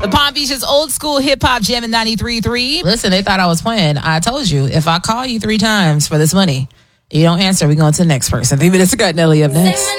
The Palm Beach's old school hip hop jam in 93.3. Listen, they thought I was playing. I told you, if I call you 3 times for this money, you don't answer, we going to the next person. 3 minutes to cut, Nelly up next.